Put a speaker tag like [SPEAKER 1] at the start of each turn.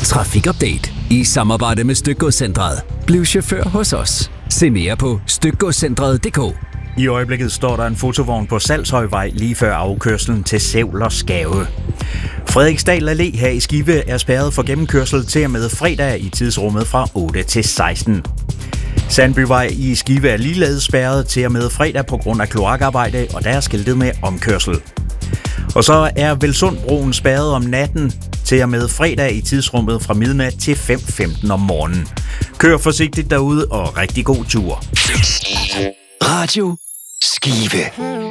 [SPEAKER 1] Trafikupdate i samarbejde med Stykgodscentret. Bliv chauffør hos os. Se mere på stykgodscentret.dk.
[SPEAKER 2] I øjeblikket står der en fotovogn på Salshøjvej lige før afkørslen til Sævl og Skave. Frederiksdal Allé her i Skive er spærret for gennemkørsel til og med fredag i tidsrummet fra 8 til 16. Sandbyvej i Skive er ligeledes spærret til og med fredag på grund af kloakarbejde, og der er skiltet med omkørsel. Og så er Velsundbroen spærret om natten til og med fredag i tidsrummet fra midnat til 5:15 om morgenen. Kør forsigtigt derude og rigtig god tur.
[SPEAKER 1] Radio Skive.